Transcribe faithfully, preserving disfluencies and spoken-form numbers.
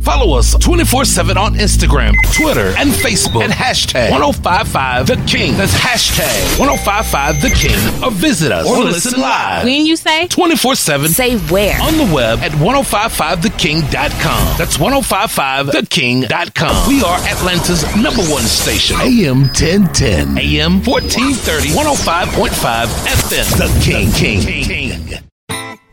Follow us twenty-four seven on Instagram, Twitter, and Facebook at hashtag ten fifty-five The King. That's hashtag ten fifty-five The King. Or visit us or listen live. When you say twenty-four seven. Say where? On the web at ten fifty-five the king dot com. That's ten fifty-five the king dot com. We are Atlanta's number one station. A M ten ten. A M fourteen thirty. one oh five point five F M. The King. King. King. King.